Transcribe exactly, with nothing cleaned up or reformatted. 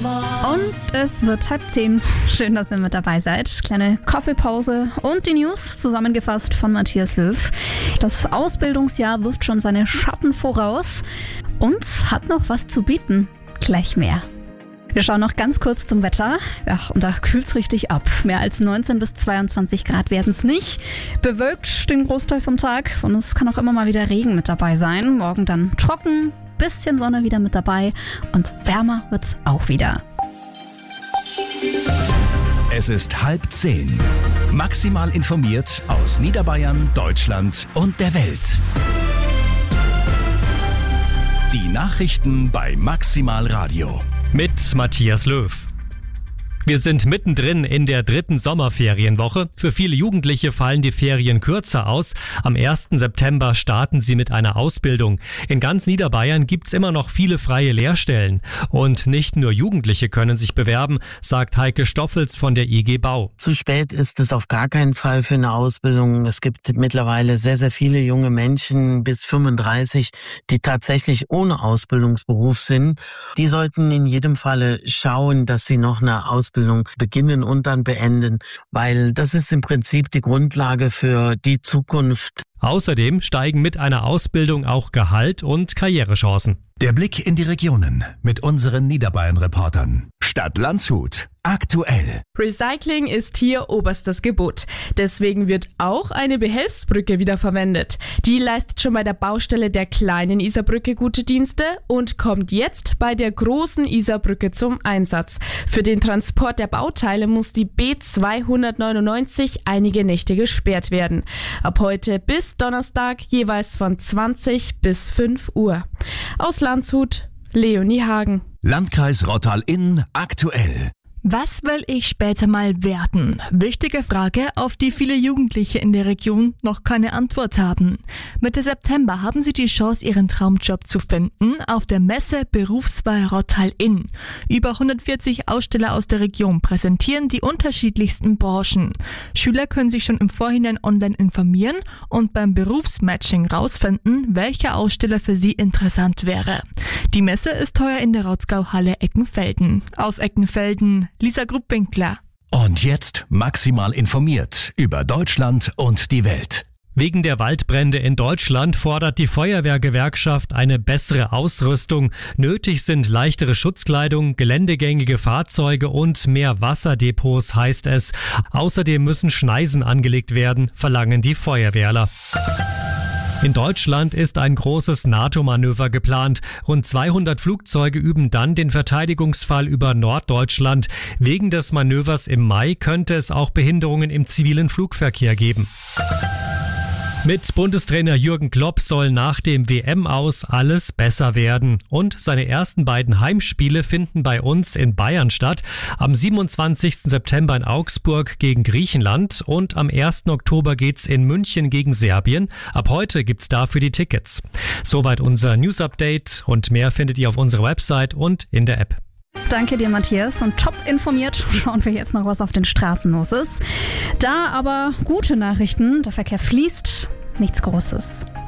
Und es wird halb zehn. Schön, dass ihr mit dabei seid. Kleine Kaffeepause und die News zusammengefasst von Matthias Löw. Das Ausbildungsjahr wirft schon seine Schatten voraus und hat noch was zu bieten. Gleich mehr. Wir schauen noch ganz kurz zum Wetter. Ja, und da kühlt es richtig ab. Mehr als neunzehn bis zweiundzwanzig Grad werden es nicht. Bewölkt den Großteil vom Tag und es kann auch immer mal wieder Regen mit dabei sein. Morgen dann trocken, bisschen Sonne wieder mit dabei und wärmer wird es auch wieder. Es ist halb zehn. Maximal informiert aus Niederbayern, Deutschland und der Welt. Die Nachrichten bei Maximal Radio. Mit Matthias Löw. Wir sind mittendrin in der dritten Sommerferienwoche. Für viele Jugendliche fallen die Ferien kürzer aus. Am ersten September starten sie mit einer Ausbildung. In ganz Niederbayern gibt's immer noch viele freie Lehrstellen. Und nicht nur Jugendliche können sich bewerben, sagt Heike Stoffels von der I G Bau. Zu spät ist es auf gar keinen Fall für eine Ausbildung. Es gibt mittlerweile sehr, sehr viele junge Menschen bis fünfunddreißig, die tatsächlich ohne Ausbildungsberuf sind. Die sollten in jedem Falle schauen, dass sie noch eine Ausbildung beginnen und dann beenden, weil das ist im Prinzip die Grundlage für die Zukunft. Außerdem steigen mit einer Ausbildung auch Gehalt und Karrierechancen. Der Blick in die Regionen mit unseren Niederbayern-Reportern. Stadt Landshut. Aktuell. Recycling ist hier oberstes Gebot. Deswegen wird auch eine Behelfsbrücke wiederverwendet. Die leistet schon bei der Baustelle der kleinen Isarbrücke gute Dienste und kommt jetzt bei der großen Isarbrücke zum Einsatz. Für den Transport der Bauteile muss die B zweihundertneunundneunzig einige Nächte gesperrt werden. Ab heute bis Donnerstag jeweils von zwanzig bis fünf Uhr. Aus Landshut, Leonie Hagen. Landkreis Rottal-Inn aktuell. Was will ich später mal werden? Wichtige Frage, auf die viele Jugendliche in der Region noch keine Antwort haben. Mitte September haben sie die Chance, ihren Traumjob zu finden auf der Messe Berufswahl Rottal-Inn. Über hundertvierzig Aussteller aus der Region präsentieren die unterschiedlichsten Branchen. Schüler können sich schon im Vorhinein online informieren und beim Berufsmatching rausfinden, welcher Aussteller für sie interessant wäre. Die Messe ist heuer in der Rotzgau-Halle Eckenfelden. Aus Eckenfelden Lisa Gruppwinkler. Und jetzt maximal informiert über Deutschland und die Welt. Wegen der Waldbrände in Deutschland fordert die Feuerwehrgewerkschaft eine bessere Ausrüstung. Nötig sind leichtere Schutzkleidung, geländegängige Fahrzeuge und mehr Wasserdepots, heißt es. Außerdem müssen Schneisen angelegt werden, verlangen die Feuerwehrler. In Deutschland ist ein großes NATO-Manöver geplant. Rund zweihundert Flugzeuge üben dann den Verteidigungsfall über Norddeutschland. Wegen des Manövers im Mai könnte es auch Behinderungen im zivilen Flugverkehr geben. Mit Bundestrainer Jürgen Klopp soll nach dem W M-Aus alles besser werden. Und seine ersten beiden Heimspiele finden bei uns in Bayern statt. Am siebenundzwanzigsten September in Augsburg gegen Griechenland und am ersten Oktober geht's in München gegen Serbien. Ab heute gibt's dafür die Tickets. Soweit unser News-Update und mehr findet ihr auf unserer Website und in der App. Danke dir, Matthias. Und top informiert schauen wir jetzt noch, was auf den Straßen los ist. Da aber gute Nachrichten, der Verkehr fließt, nichts Großes.